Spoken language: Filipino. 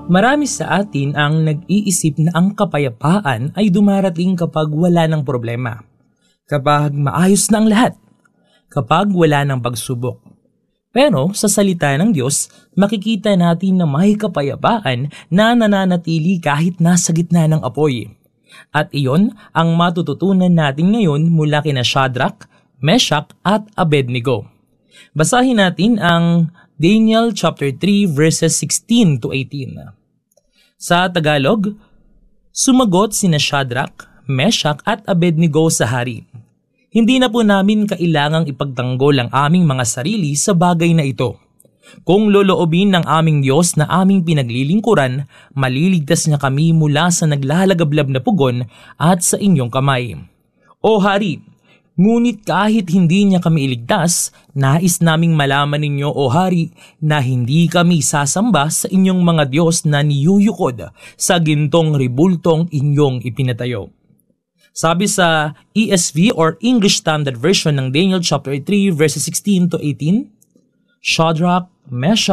Marami sa atin ang nag-iisip na ang kapayapaan ay dumarating kapag wala ng problema, kapag maayos na ang lahat, kapag wala ng pagsubok. Pero sa salita ng Diyos, makikita natin na may kapayapaan na nananatili kahit nasa gitna ng apoy. At iyon ang matututunan natin ngayon mula kina Shadrach, Meshach at Abednego. Basahin natin ang Daniel chapter 3 verses 16 to 18. Sa Tagalog, sumagot sina Shadrach, Meshach at Abednego sa hari. Hindi na po namin kailangang ipagtanggol ang aming mga sarili sa bagay na ito. Kung loloobin ng aming Diyos na aming pinaglilingkuran, maliligtas niya kami mula sa naglalagablab na pugon at sa inyong kamay. O hari, ngunit kahit hindi niya kami iligtas, nais naming malaman ninyo o hari na hindi kami sasamba sa inyong mga Diyos na niyuyukod sa gintong ribultong inyong ipinatayo. Sabi sa ESV or English Standard Version ng Daniel chapter 3 verses 16 to 18, Shadrach, Meshach